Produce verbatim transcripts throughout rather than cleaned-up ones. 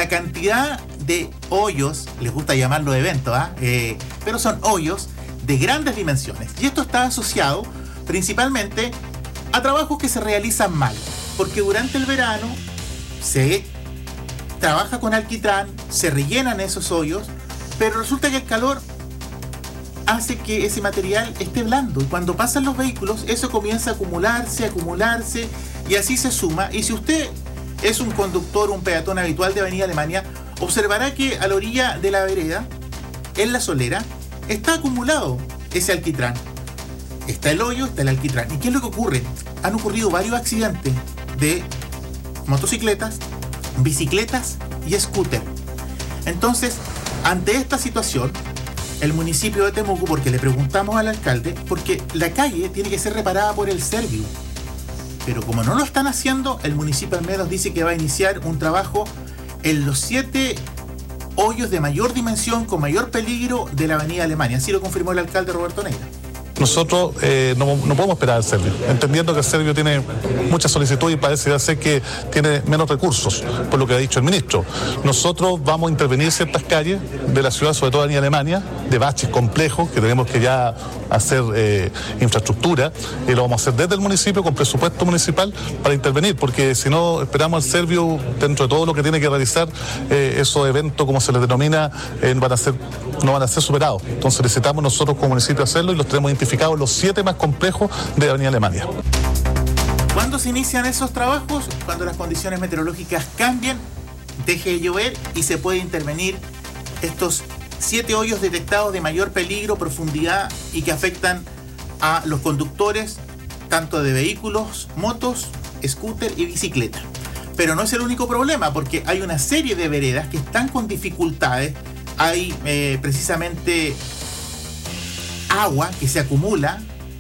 la cantidad de hoyos, les gusta llamarlo eventos, ¿eh? Eh, pero son hoyos de grandes dimensiones. Y esto está asociado principalmente a trabajos que se realizan mal, porque durante el verano se trabaja con alquitrán, se rellenan esos hoyos, pero resulta que el calor hace que ese material esté blando, y cuando pasan los vehículos eso comienza a acumularse, acumularse, y así se suma. Y si usted es un conductor, un peatón habitual de Avenida Alemania, observará que a la orilla de la vereda, en la solera, está acumulado ese alquitrán. Está el hoyo, está el alquitrán. ¿Y qué es lo que ocurre? Han ocurrido varios accidentes de motocicletas, bicicletas y scooter. Entonces, ante esta situación, el municipio de Temuco, porque le preguntamos al alcalde, porque la calle tiene que ser reparada por el Serviu, pero como no lo están haciendo, el municipio al menos dice que va a iniciar un trabajo en los siete hoyos de mayor dimensión, con mayor peligro de la Avenida Alemania. Así lo confirmó el alcalde Roberto Neira. Nosotros eh, no, no podemos esperar al Serviu, entendiendo que el Serviu tiene muchas solicitudes y parece ser que tiene menos recursos, por lo que ha dicho el ministro. Nosotros vamos a intervenir ciertas calles de la ciudad, sobre todo Avenida Alemania, de baches complejos, que tenemos que ya hacer eh, infraestructura, y lo vamos a hacer desde el municipio con presupuesto municipal para intervenir, porque si no esperamos al Serviu, dentro de todo lo que tiene que realizar, eh, esos eventos, como se les denomina, eh, van a ser, no van a ser superados. Entonces necesitamos nosotros como municipio hacerlo, y los tenemos identificados los siete más complejos de Avenida Alemania. ¿Cuándo se inician esos trabajos? Cuando las condiciones meteorológicas cambian, deje de llover y se puede intervenir estos siete hoyos detectados de mayor peligro, profundidad y que afectan a los conductores tanto de vehículos, motos, scooter y bicicleta. Pero no es el único problema, porque hay una serie de veredas que están con dificultades. Hay eh, precisamente agua que se acumula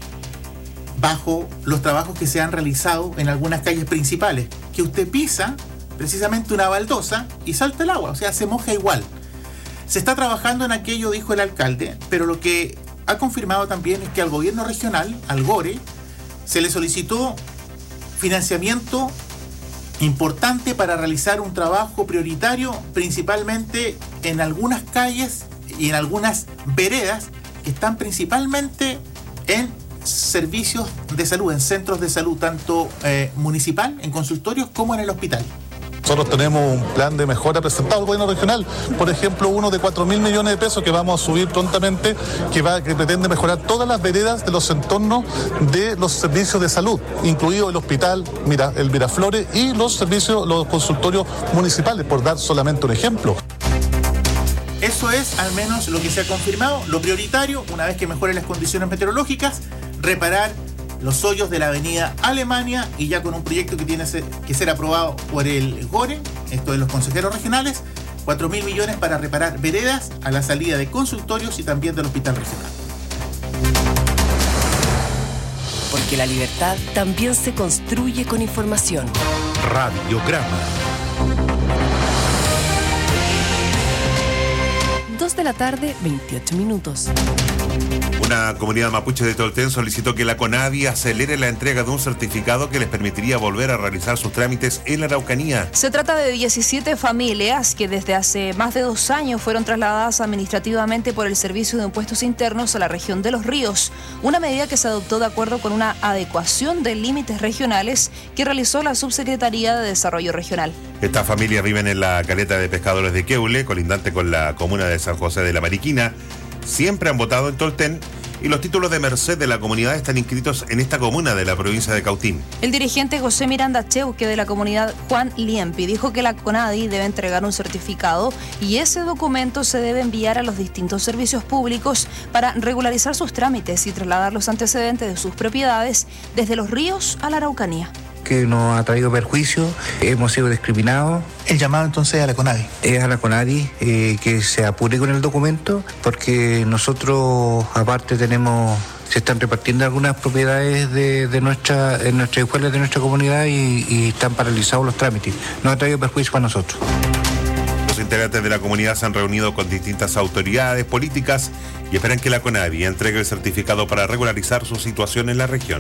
bajo los trabajos que se han realizado en algunas calles principales, que usted pisa precisamente una baldosa y salta el agua, o sea, se moja igual. Se está trabajando en aquello, dijo el alcalde, pero lo que ha confirmado también es que al gobierno regional, al GORE, se le solicitó financiamiento importante para realizar un trabajo prioritario, principalmente en algunas calles y en algunas veredas que están principalmente en servicios de salud, en centros de salud, tanto eh, municipal, en consultorios, como en el hospital. Nosotros tenemos un plan de mejora presentado al gobierno regional, por ejemplo, uno de cuatro mil millones de pesos que vamos a subir prontamente, que, va, que pretende mejorar todas las veredas de los entornos de los servicios de salud, incluido el hospital, mira, el Miraflores, y los servicios, los consultorios municipales, por dar solamente un ejemplo. Eso es al menos lo que se ha confirmado. Lo prioritario, una vez que mejoren las condiciones meteorológicas, reparar los hoyos de la Avenida Alemania, y ya con un proyecto que tiene que ser aprobado por el GORE, esto de los consejeros regionales, cuatro mil millones para reparar veredas a la salida de consultorios y también del hospital regional. Porque la libertad también se construye con información. Radiograma. dos de la tarde, veintiocho minutos. Una comunidad mapuche de Tolten solicitó que la CONAVI acelere la entrega de un certificado que les permitiría volver a realizar sus trámites en la Araucanía. Se trata de diecisiete familias que desde hace más de dos años fueron trasladadas administrativamente por el Servicio de Impuestos Internos a la región de Los Ríos, una medida que se adoptó de acuerdo con una adecuación de límites regionales que realizó la Subsecretaría de Desarrollo Regional. Estas familias viven en la caleta de pescadores de Queule, colindante con la comuna de San José de la Mariquina. Siempre han votado en Tolten y los títulos de merced de la comunidad están inscritos en esta comuna de la provincia de Cautín. El dirigente José Miranda Cheuque de la comunidad Juan Liempi dijo que la CONADI debe entregar un certificado y ese documento se debe enviar a los distintos servicios públicos para regularizar sus trámites y trasladar los antecedentes de sus propiedades desde Los Ríos a la Araucanía. Que nos ha traído perjuicio, hemos sido discriminados. El llamado entonces a la CONADI. Es a la CONADI eh, que se apure con el documento, porque nosotros aparte tenemos, se están repartiendo algunas propiedades de, de nuestra, en nuestras escuelas de nuestra comunidad y, y están paralizados los trámites. Nos ha traído perjuicio para nosotros. Los integrantes de la comunidad se han reunido con distintas autoridades políticas y esperan que la CONADI entregue el certificado para regularizar su situación en la región.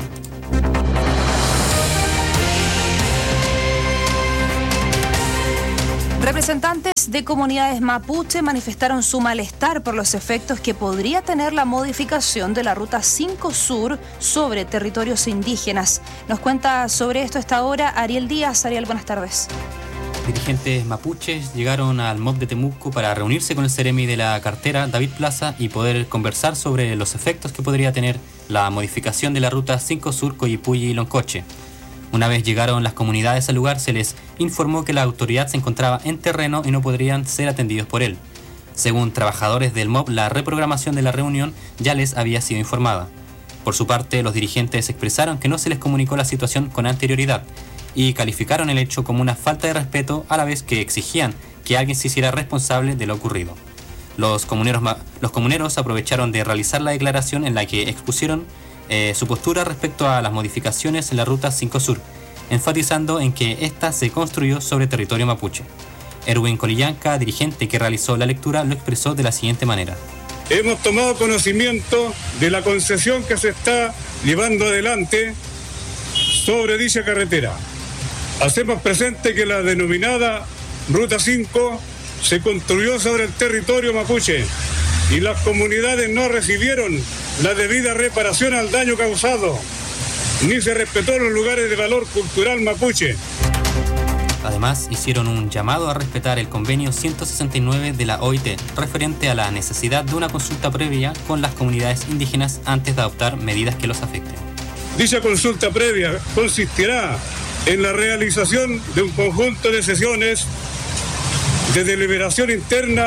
Representantes de comunidades mapuche manifestaron su malestar por los efectos que podría tener la modificación de la Ruta cinco Sur sobre territorios indígenas. Nos cuenta sobre esto a esta hora Ariel Díaz. Ariel, buenas tardes. Dirigentes mapuches llegaron al M O B de Temuco para reunirse con el Seremi de la cartera, David Plaza, y poder conversar sobre los efectos que podría tener la modificación de la Ruta cinco Sur, Coyipulli y Loncoche. Una vez llegaron las comunidades al lugar, se les informó que la autoridad se encontraba en terreno y no podrían ser atendidos por él. Según trabajadores del M O B, la reprogramación de la reunión ya les había sido informada. Por su parte, los dirigentes expresaron que no se les comunicó la situación con anterioridad y calificaron el hecho como una falta de respeto, a la vez que exigían que alguien se hiciera responsable de lo ocurrido. Los comuneros, los comuneros aprovecharon de realizar la declaración en la que expusieron Eh, su postura respecto a las modificaciones en la Ruta cinco Sur, enfatizando en que ésta se construyó sobre territorio mapuche. Erwin Colillanca, dirigente que realizó la lectura, lo expresó de la siguiente manera. Hemos tomado conocimiento de la concesión que se está llevando adelante sobre dicha carretera. Hacemos presente que la denominada Ruta cinco se construyó sobre el territorio mapuche y las comunidades no recibieron la debida reparación al daño causado, ni se respetó los lugares de valor cultural mapuche. Además, hicieron un llamado a respetar el convenio ciento sesenta y nueve de la O I T, referente a la necesidad de una consulta previa con las comunidades indígenas antes de adoptar medidas que los afecten. Dicha consulta previa consistirá en la realización de un conjunto de sesiones de deliberación interna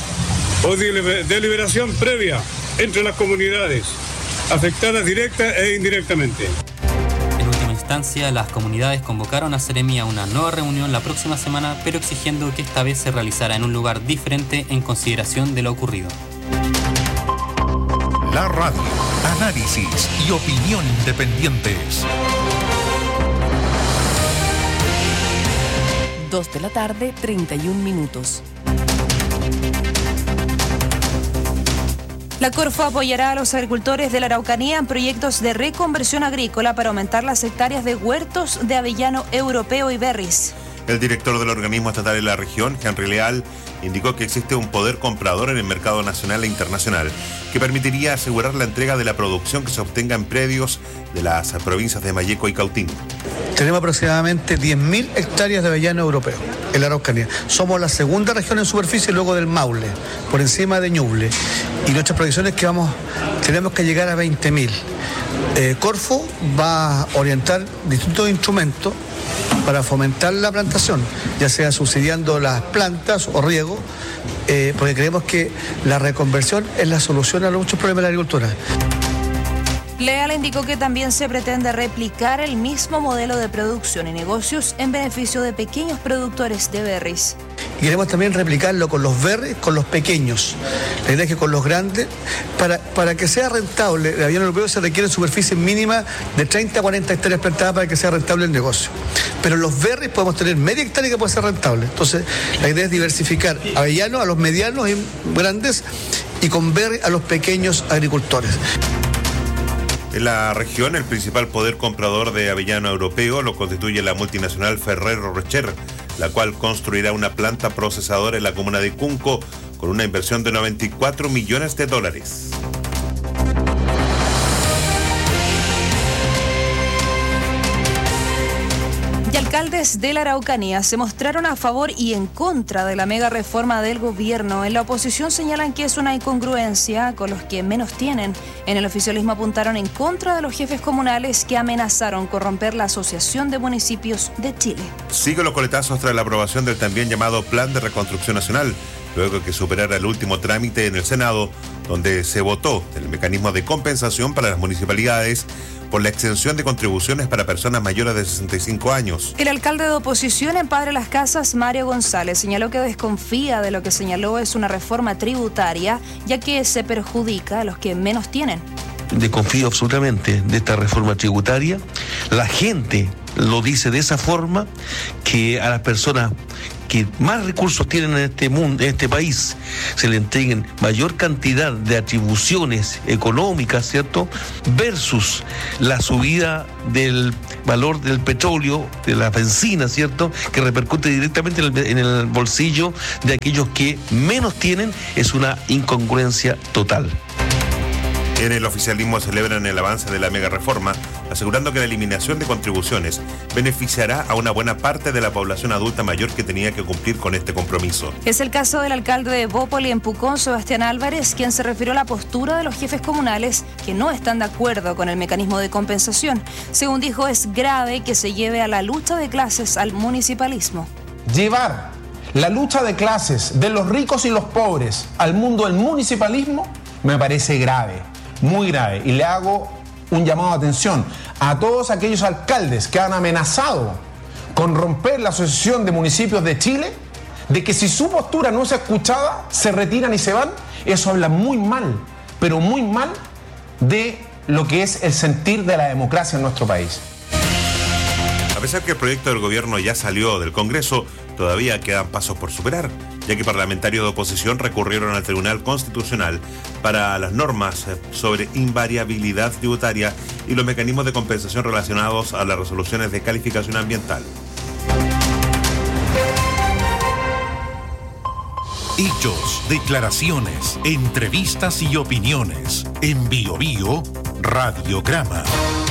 o de deliberación previa entre las comunidades afectadas directa e indirectamente. En última instancia, las comunidades convocaron a Seremi a una nueva reunión la próxima semana, pero exigiendo que esta vez se realizara en un lugar diferente en consideración de lo ocurrido. La radio, análisis y opinión independientes. Dos de la tarde, treinta y un minutos. La Corfo apoyará a los agricultores de la Araucanía en proyectos de reconversión agrícola para aumentar las hectáreas de huertos de avellano europeo y berries. El director del organismo estatal de la región, Henry Leal, indicó que existe un poder comprador en el mercado nacional e internacional que permitiría asegurar la entrega de la producción que se obtenga en predios de las provincias de Malleco y Cautín. Tenemos aproximadamente diez mil hectáreas de avellano europeo en la Araucanía. Somos la segunda región en superficie luego del Maule, por encima de Ñuble. Y nuestras proyecciones es que vamos, tenemos que llegar a veinte mil. Eh, Corfo va a orientar distintos instrumentos para fomentar la plantación, ya sea subsidiando las plantas o riego, eh, porque creemos que la reconversión es la solución a muchos problemas de la agricultura. Leal indicó que también se pretende replicar el mismo modelo de producción y negocios en beneficio de pequeños productores de berries. Y queremos también replicarlo con los berries, con los pequeños. La idea es que con los grandes, para, para que sea rentable, el avellano europeo se requiere superficie mínima de treinta a cuarenta hectáreas plantadas para que sea rentable el negocio. Pero los berries podemos tener media hectárea que puede ser rentable. Entonces, la idea es diversificar avellano a los medianos y grandes y con berries a los pequeños agricultores. En la región, el principal poder comprador de avellano europeo lo constituye la multinacional Ferrero Rocher, la cual construirá una planta procesadora en la comuna de Cunco con una inversión de noventa y cuatro millones de dólares. Y alcaldes de la Araucanía se mostraron a favor y en contra de la mega reforma del gobierno. En la oposición señalan que es una incongruencia con los que menos tienen. En el oficialismo apuntaron en contra de los jefes comunales que amenazaron con romper la Asociación de Municipios de Chile. Siguen los coletazos tras la aprobación del también llamado Plan de Reconstrucción Nacional, luego que superara el último trámite en el Senado, donde se votó el mecanismo de compensación para las municipalidades por la exención de contribuciones para personas mayores de sesenta y cinco años. El alcalde de oposición en Padre Las Casas, Mario González, señaló que desconfía de lo que señaló es una reforma tributaria, ya que se perjudica a los que menos tienen. Desconfío absolutamente de esta reforma tributaria. La gente lo dice de esa forma, que a las personas que más recursos tienen en este mundo, en este país, se le entreguen mayor cantidad de atribuciones económicas, ¿cierto? Versus la subida del valor del petróleo, de la benzina, ¿cierto? Que repercute directamente en el, en el bolsillo de aquellos que menos tienen, es una incongruencia total. En el oficialismo celebran el avance de la mega reforma, asegurando que la eliminación de contribuciones beneficiará a una buena parte de la población adulta mayor que tenía que cumplir con este compromiso. Es el caso del alcalde de Bópoli en Pucón, Sebastián Álvarez, quien se refirió a la postura de los jefes comunales que no están de acuerdo con el mecanismo de compensación. Según dijo, es grave que se lleve a la lucha de clases al municipalismo. Llevar la lucha de clases de los ricos y los pobres al mundo del municipalismo me parece grave. Muy grave, y le hago un llamado de atención a todos aquellos alcaldes que han amenazado con romper la Asociación de Municipios de Chile, de que si su postura no es escuchada, se retiran y se van. Eso habla muy mal, pero muy mal de lo que es el sentir de la democracia en nuestro país. A pesar que el proyecto del gobierno ya salió del Congreso, todavía quedan pasos por superar, ya que parlamentarios de oposición recurrieron al Tribunal Constitucional para las normas sobre invariabilidad tributaria y los mecanismos de compensación relacionados a las resoluciones de calificación ambiental. Hechos, declaraciones, entrevistas y opiniones. En Bio Bio, Radiograma.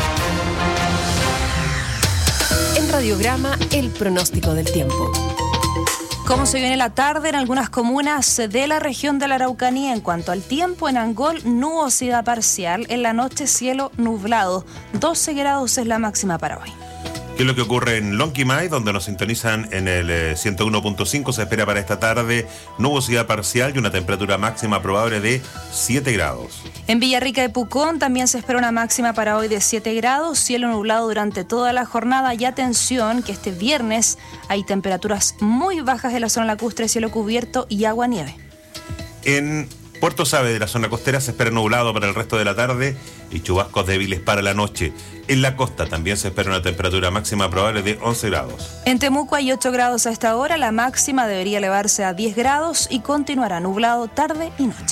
En Radiograma, el pronóstico del tiempo. ¿Cómo se viene la tarde en algunas comunas de la región de la Araucanía? En cuanto al tiempo, en Angol, nubosidad parcial. En la noche, cielo nublado. doce grados es la máxima para hoy. ¿Qué es lo que ocurre en Lonquimay, donde nos sintonizan en el eh, ciento uno punto cinco? Se espera para esta tarde nubosidad parcial y una temperatura máxima probable de siete grados. En Villarrica de Pucón también se espera una máxima para hoy de siete grados, cielo nublado durante toda la jornada y atención que este viernes hay temperaturas muy bajas en la zona lacustre, cielo cubierto y agua-nieve. En Puerto Sabe de la zona costera se espera nublado para el resto de la tarde y chubascos débiles para la noche. En la costa también se espera una temperatura máxima probable de once grados. En Temuco hay ocho grados a esta hora, la máxima debería elevarse a diez grados y continuará nublado tarde y noche.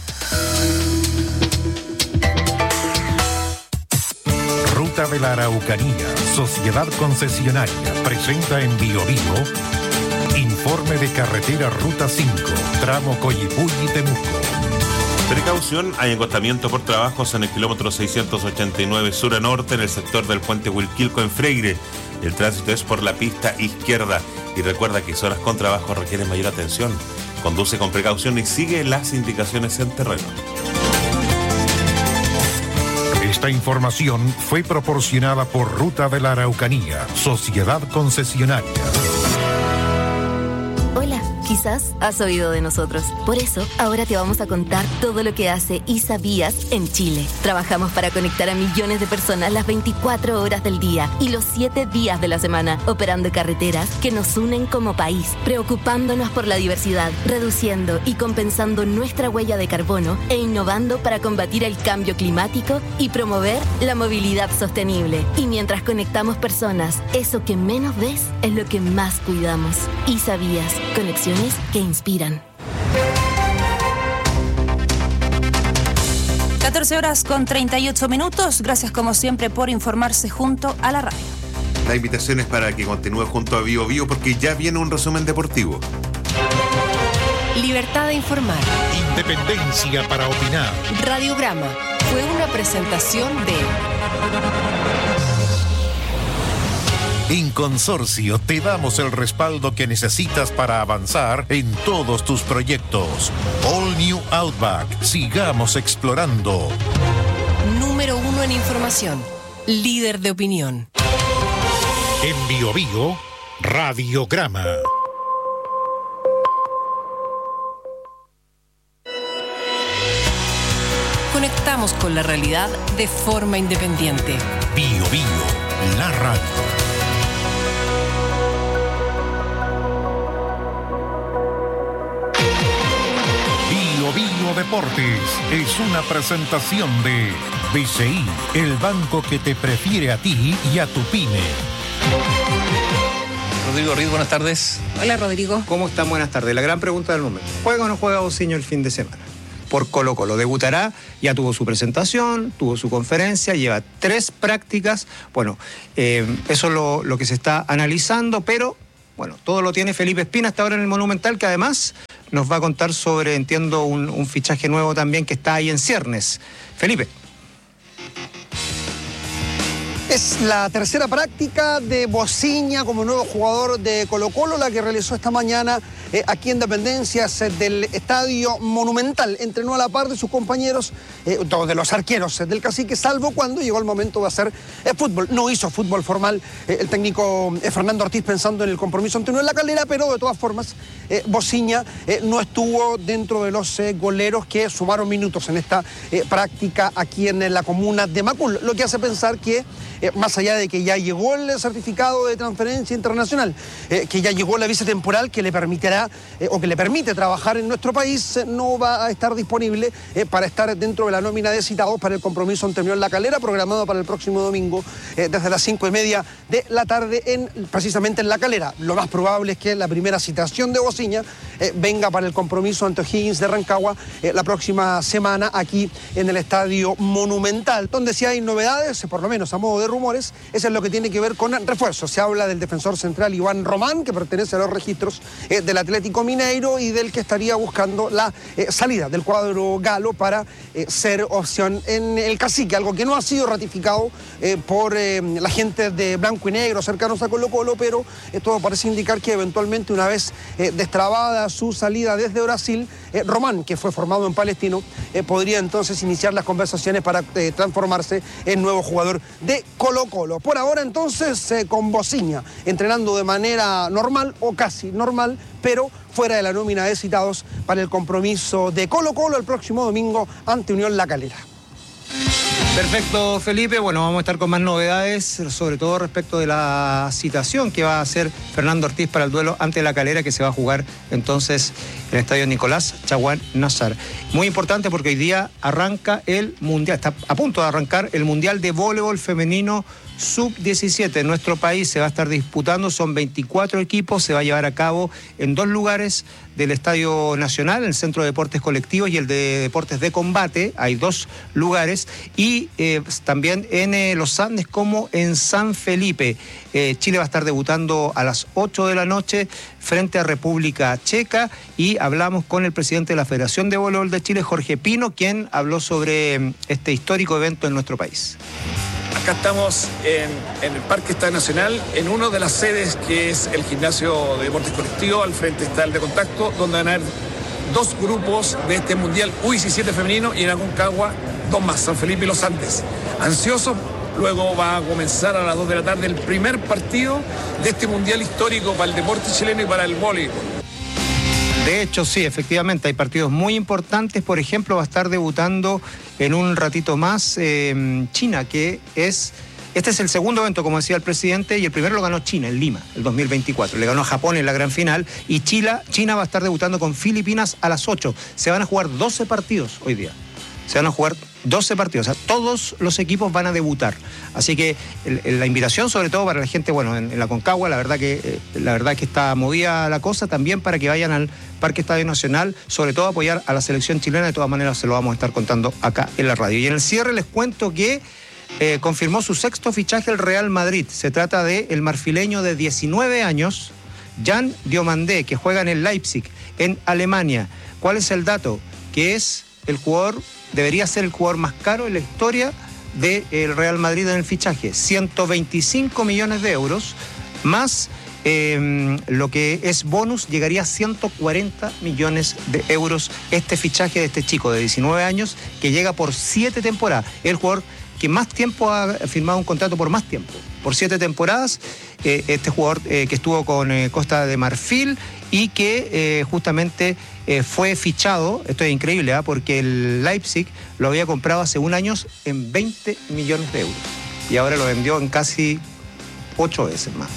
Ruta de la Araucanía, Sociedad Concesionaria, presenta en Bio Bio informe de carretera Ruta cinco, tramo Coyipulli-Temuco. Precaución, hay encostamiento por trabajos en el kilómetro seiscientos ochenta y nueve sur a norte en el sector del puente Huilquilco en Freire. El tránsito es por la pista izquierda y recuerda que zonas con trabajo requieren mayor atención. Conduce con precaución y sigue las indicaciones en terreno. Esta información fue proporcionada por Ruta de la Araucanía, Sociedad Concesionaria. Hola, quizás has oído de nosotros. Por eso, ahora te vamos a contar todo lo que hace ISABías en Chile. Trabajamos para conectar a millones de personas las veinticuatro horas del día y los siete días de la semana, operando carreteras que nos unen como país, preocupándonos por la diversidad, reduciendo y compensando nuestra huella de carbono e innovando para combatir el cambio climático y promover la movilidad sostenible. Y mientras conectamos personas, eso que menos ves es lo que más cuidamos. ISABías, conexiones que inspiran. catorce horas con treinta y ocho minutos. Gracias como siempre por informarse junto a la radio. La invitación es para que continúe junto a Bio Bio porque ya viene un resumen deportivo. Libertad de informar. Independencia para opinar. Radiograma fue una presentación de... En Consorcio te damos el respaldo que necesitas para avanzar en todos tus proyectos. All New Outback. Sigamos explorando. Número uno en información. Líder de opinión. En Bio Bio, Radiograma. Conectamos con la realidad de forma independiente. Bio Bio, la radio. Bio Deportes es una presentación de B C I, el banco que te prefiere a ti y a tu pyme. Rodrigo Riz, buenas tardes. Hola, Rodrigo. ¿Cómo están? Buenas tardes. La gran pregunta del momento. ¿Juega o no juega Bociño el fin de semana? Por Colo Colo. Debutará, ya tuvo su presentación, tuvo su conferencia, lleva tres prácticas. Bueno, eh, eso es lo, lo que se está analizando, pero bueno, todo lo tiene Felipe Espina hasta ahora en el Monumental, que además nos va a contar sobre, entiendo, un, un fichaje nuevo también que está ahí en ciernes. Felipe. Es la tercera práctica de Bociña como nuevo jugador de Colo Colo, la que realizó esta mañana eh, aquí en Dependencias eh, del Estadio Monumental. Entrenó a la par de sus compañeros, eh, de los arqueros eh, del Cacique, salvo cuando llegó el momento de hacer eh, fútbol. No hizo fútbol formal eh, el técnico eh, Fernando Ortiz pensando en el compromiso ante Unión La Calera, pero de todas formas eh, Bociña eh, no estuvo dentro de los eh, goleros que sumaron minutos en esta eh, práctica aquí en, en la comuna de Macul, lo que hace pensar que Eh, más allá de que ya llegó el certificado de transferencia internacional, eh, que ya llegó la visa temporal que le permitirá eh, o que le permite trabajar en nuestro país, eh, no va a estar disponible eh, para estar dentro de la nómina de citados para el compromiso ante Unión La Calera, programado para el próximo domingo eh, desde las cinco y media de la tarde, en, precisamente en La Calera. Lo más probable es que la primera citación de Bociña eh, venga para el compromiso ante O'Higgins de Rancagua eh, la próxima semana aquí en el Estadio Monumental, donde sí hay novedades, por lo menos a modo de rumores, eso es lo que tiene que ver con refuerzos. Se habla del defensor central Iván Román, que pertenece a los registros eh, del Atlético Mineiro y del que estaría buscando la eh, salida del cuadro galo para eh, ser opción en el Cacique, algo que no ha sido ratificado eh, por eh, la gente de blanco y negro cercanos a Colo Colo, pero eh, todo parece indicar que eventualmente, una vez eh, destrabada su salida desde Brasil, eh, Román, que fue formado en Palestino, eh, podría entonces iniciar las conversaciones para eh, transformarse en nuevo jugador de Colo Colo. Por ahora entonces eh, con Bociña entrenando de manera normal o casi normal, pero fuera de la nómina de citados para el compromiso de Colo Colo el próximo domingo ante Unión La Calera. Perfecto, Felipe. Bueno, vamos a estar con más novedades, sobre todo respecto de la citación que va a hacer Fernando Ortiz para el duelo ante La Calera, que se va a jugar entonces en el estadio Nicolás Chaguán Nazar. Muy importante porque hoy día arranca el Mundial, está a punto de arrancar el Mundial de Voleibol Femenino sub diecisiete. En nuestro país se va a estar disputando, son veinticuatro equipos, se va a llevar a cabo en dos lugares del Estadio Nacional, el Centro de Deportes Colectivos y el de Deportes de Combate. Hay dos lugares, y eh, también en eh, los Andes como en San Felipe. Eh, Chile va a estar debutando a las ocho de la noche frente a República Checa, y hablamos con el presidente de la Federación de Voleibol de Chile, Jorge Pino, quien habló sobre este histórico evento en nuestro país. Acá estamos en, en el Parque Estadio Nacional, en una de las sedes que es el Gimnasio de Deportes Colectivos. Al frente está el de Contacto, donde van a haber dos grupos de este Mundial U diecisiete femenino, y en Aconcagua dos más, San Felipe y Los Andes. Ansiosos, luego va a comenzar a las dos de la tarde el primer partido de este Mundial histórico para el deporte chileno y para el voleibol. De hecho, sí, efectivamente, hay partidos muy importantes. Por ejemplo, va a estar debutando en un ratito más eh, China, que es... Este es el segundo evento, como decía el presidente, y el primero lo ganó China, en Lima, el dos mil veinticuatro. Le ganó a Japón en la gran final, y China, China va a estar debutando con Filipinas a las ocho. Se van a jugar doce partidos hoy día. Se van a jugar doce partidos, o sea, todos los equipos van a debutar. Así que el, el, la invitación, sobre todo para la gente, bueno, en, en la Concagua, la verdad que eh, la verdad que está movida la cosa, también para que vayan al Parque Estadio Nacional, sobre todo apoyar a la selección chilena. De todas maneras, se lo vamos a estar contando acá en la radio. Y en el cierre les cuento que eh, confirmó su sexto fichaje el Real Madrid. Se trata de el marfileño de diecinueve años, Jan Diomandé, que juega en el Leipzig, en Alemania. ¿Cuál es el dato? Que es el jugador... debería ser el jugador más caro en la historia del Real Madrid en el fichaje. ciento veinticinco millones de euros, más eh, lo que es bonus, llegaría a ciento cuarenta millones de euros este fichaje de este chico de diecinueve años, que llega por siete temporadas. El jugador que más tiempo ha firmado un contrato por más tiempo, por siete temporadas. Eh, este jugador eh, que estuvo con eh, Costa de Marfil, y que eh, justamente eh, fue fichado, esto es increíble, ¿eh? porque el Leipzig lo había comprado hace un año en veinte millones de euros, y ahora lo vendió en casi ocho veces más.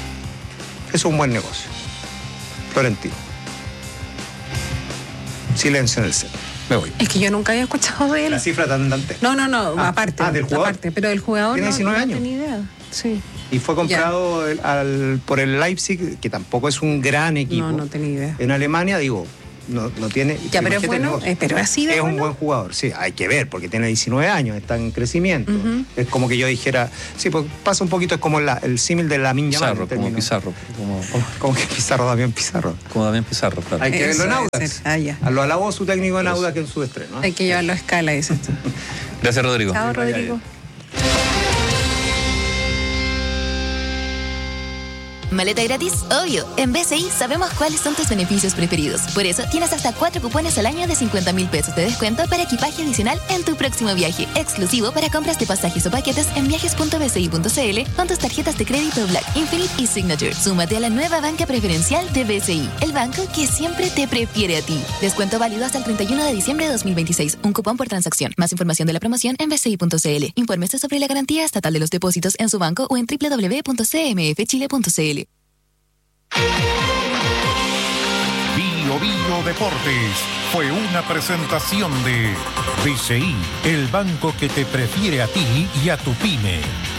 Es un buen negocio. Florentino. Silencio en el centro. Me voy. Es que yo nunca había escuchado de él. La cifra tan dantesca. No, no, no, ah, aparte. Ah, del jugador. Aparte, pero el jugador ¿Tiene diecinueve no, años? No tenía idea. Sí. Y fue comprado el- al- por el Leipzig, que tampoco es un gran equipo. No, no tenía idea. En Alemania, digo, no, no tiene... Ya, pero es imagínate el bueno, negocio. eh, pero así de Es un bueno. buen jugador, sí, hay que ver, porque tiene diecinueve años, está en crecimiento. Ujú. Es como que yo dijera, sí, pues pasa un poquito, es como la- el símil de la Yamal. Pizarro, en como términos- Pizarro. Como, como que Pizarro, Damián Pizarro. como Damián Pizarro, claro. Hay que verlo en Eso Audax. debe ser. Ah, ya. Lo alabó su técnico en Audax en su estreno. ¿eh? Hay que llevarlo a escala, dices tú. Gracias, Rodrigo. Chao, Rodrigo. ¿Maleta gratis? Obvio. En B C I sabemos cuáles son tus beneficios preferidos. Por eso tienes hasta cuatro cupones al año de cincuenta mil pesos de descuento para equipaje adicional en tu próximo viaje. Exclusivo para compras de pasajes o paquetes en viajes punto b c i punto c l con tus tarjetas de crédito Black, Infinite y Signature. Súmate a la nueva banca preferencial de B C I, el banco que siempre te prefiere a ti. Descuento válido hasta el treinta y uno de diciembre de dos mil veintiséis. Un cupón por transacción. Más información de la promoción en b c i punto c l. Infórmese sobre la garantía estatal de los depósitos en su banco o en w w w punto c m f chile punto c l. Bio Bio Deportes fue una presentación de B C I, el banco que te prefiere a ti y a tu pyme.